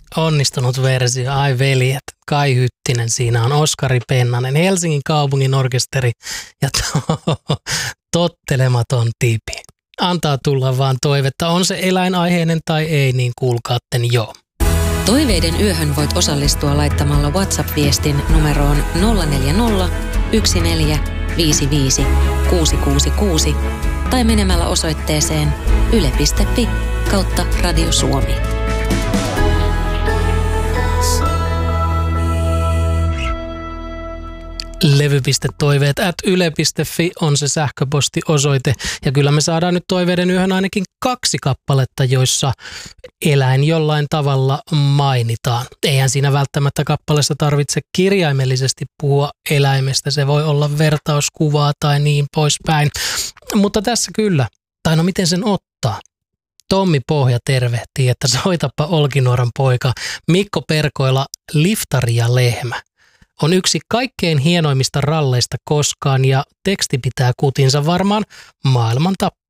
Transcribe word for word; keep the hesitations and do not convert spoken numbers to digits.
Onnistunut versio, ai veljet. Kai Hyttinen, siinä on Oskari Pennanen, Helsingin kaupungin orkesteri ja to- tottelematon tipi. Antaa tulla vaan toivetta, on se eläinaiheinen tai ei, niin kuulkaatten jo. Toiveiden yöhön voit osallistua laittamalla WhatsApp-viestin numeroon nolla neljä nolla, yksi neljä, viisi viisi, kuusi kuusi kuusi tai menemällä osoitteeseen yle piste fi kautta Radio Suomi. Levy.toiveet at yle piste fi on se sähköpostiosoite. Ja kyllä me saadaan nyt toiveiden yöhön ainakin kaksi kappaletta, joissa eläin jollain tavalla mainitaan. Eihän siinä välttämättä kappaleessa tarvitse kirjaimellisesti puhua eläimestä. Se voi olla vertauskuvaa tai niin poispäin. Mutta tässä kyllä. Tai no miten sen ottaa? Tommi Pohja tervehtii, että soitappa Olkinuoran poika. Mikko Perkoila, Liftari ja lehmä. On yksi kaikkein hienoimmista ralleista koskaan ja teksti pitää kutinsa varmaan maailman tappiin.